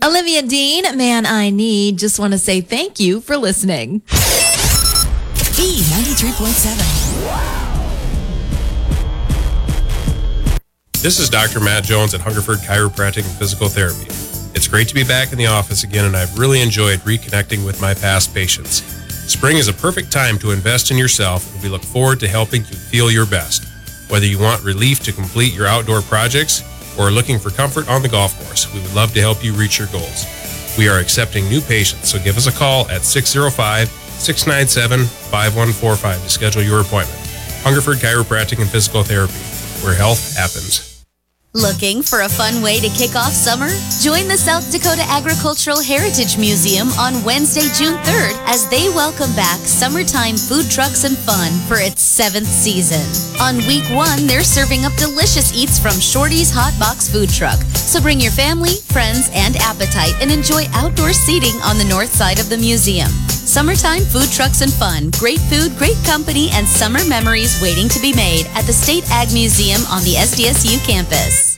Olivia Dean, Man I Need. Just want to say thank you for listening. B93.7. This is Dr. Matt Jones at Hungerford Chiropractic and Physical Therapy. It's great to be back in the office again, and I've really enjoyed reconnecting with my past patients. Spring is a perfect time to invest in yourself, and we look forward to helping you feel your best. Whether you want relief to complete your outdoor projects or are looking for comfort on the golf course, we would love to help you reach your goals. We are accepting new patients, so give us a call at 605-697-5145 to schedule your appointment. Hungerford Chiropractic and Physical Therapy, where health happens. Looking for a fun way to kick off summer? Join the South Dakota Agricultural Heritage Museum on Wednesday, June 3rd, as they welcome back summertime food trucks and fun for its 7th season. On week 1, they're serving up delicious eats from Shorty's Hot Box Food Truck. So bring your family, friends, and appetite and enjoy outdoor seating on the north side of the museum. Summertime food trucks and fun, great food, great company, and summer memories waiting to be made at the State Ag Museum on the SDSU campus.